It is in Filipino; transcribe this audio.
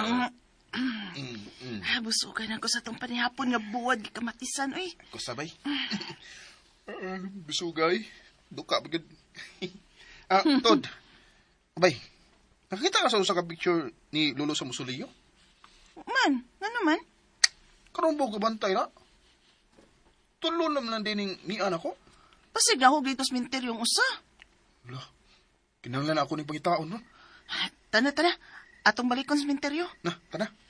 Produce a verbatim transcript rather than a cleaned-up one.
Mm, mm. Ah, busugan ako sa tong panihapon nga buwad di kamatisan, uy. Ako sabay. Uh, bisugay. Duka bagad. Ah, Tod. Abay, nakita ka sa usa ka picture ni Lolo sa Musolio? Man, nga naman. Karon ba gabantay na? Tulo naman lang din ni nian ako. Pasig na ako dito sa minteryong usa. Wala. Kinanglan ako ni pangitaon, no? Tana, tana. Atong balikon sa minteryo. Na, tana.